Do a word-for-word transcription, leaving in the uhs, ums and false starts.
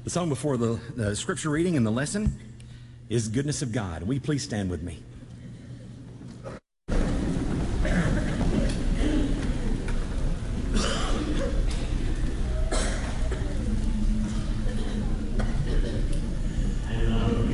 The song before the, the scripture reading and the lesson is Goodness of God. Will you please stand with me?